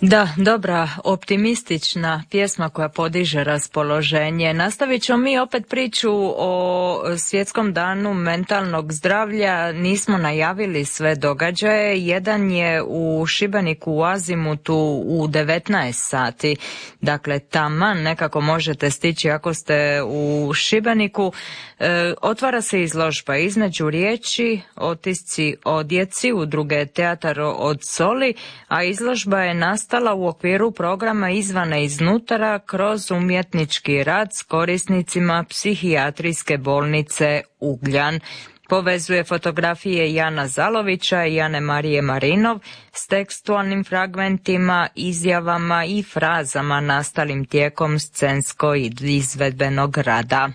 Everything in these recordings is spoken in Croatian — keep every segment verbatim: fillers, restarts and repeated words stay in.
Da, dobra, optimistična pjesma koja podiže raspoloženje. Nastavit ćemo mi opet priču o Svjetskom danu mentalnog zdravlja. Nismo najavili sve događaje. Jedan je u Šibeniku u Azimutu u devetnaest sati. Dakle, taman nekako možete stići ako ste u Šibeniku. E, otvara se izložba Između riječi, otisci o djeci, udruge Teatar od soli, a izložba je nastala u okviru programa Izvana iznutra kroz umjetnički rad s korisnicima psihijatrijske bolnice Ugljan. Povezuje fotografije Jana Zalovića i Ane Marije Marinov s tekstualnim fragmentima, izjavama i frazama nastalim tijekom scensko i izvedbenog rada.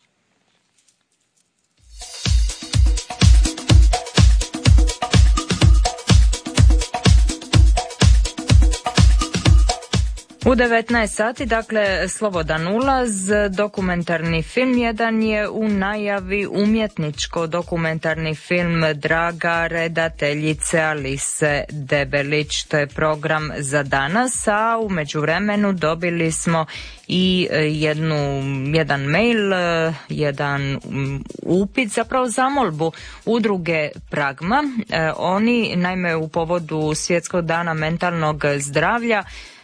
U devetnaest sati, dakle, slobodan ulaz, dokumentarni film jedan je u najavi, umjetničko-dokumentarni film Draga redateljice Alise Debelić. To je program za danas, a u međuvremenu dobili smo i jednu, jedan mail, jedan upit, zapravo zamolbu udruge Pragma. Oni, naime, u povodu Svjetskog dana mentalnog zdravlja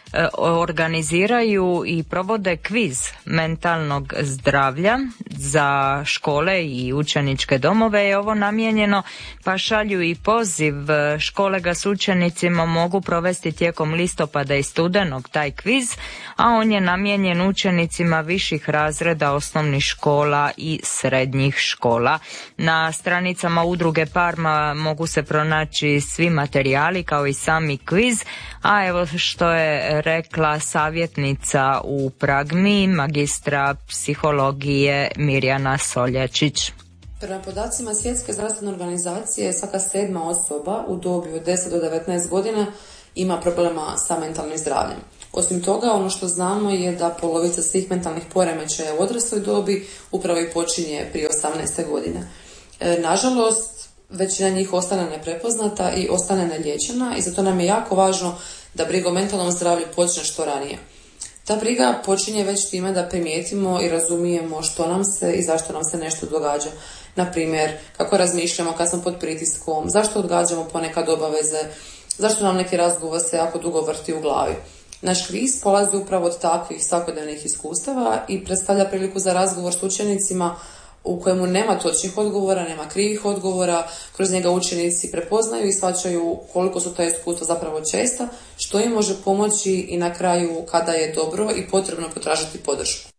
organiziraju i provode kviz mentalnog zdravlja za škole i učeničke domove. Je ovo namijenjeno, pa šalju i poziv. Škole ga s učenicima mogu provesti tijekom listopada i studenog taj kviz, a on je namijenjen učenicima viših razreda osnovnih škola i srednjih škola. Na stranicama udruge Parma mogu se pronaći svi materijali kao i sami kviz, a evo što je rekla savjetnica u Pragmi, magistra psihologije Mirjana Soljačić. Prema podacima Svjetske zdravstvene organizacije, svaka sedma osoba u dobi od deset do devetnaest godina ima problema sa mentalnim zdravljem. Osim toga, ono što znamo je da polovica svih mentalnih poremećaja u odrasloj dobi upravo i počinje prije osamnaeste godine. E, nažalost, većina njih ostane neprepoznata i ostane neliječena i zato nam je jako važno da briga o mentalnom zdravlju počne što ranije. Ta briga počinje već time da primijetimo i razumijemo što nam se i zašto nam se nešto događa. Na primjer, kako razmišljamo kad smo pod pritiskom, zašto odgađamo ponekad obaveze, zašto nam neki razgovor se jako dugo vrti u glavi. Naš kviz polazi upravo od takvih svakodnevnih iskustava i predstavlja priliku za razgovor s učenicima u kojemu nema točnih odgovora, nema krivih odgovora, kroz njega učenici prepoznaju i shvaćaju koliko su ta iskustva zapravo česta, što im može pomoći i na kraju kada je dobro i potrebno potražiti podršku.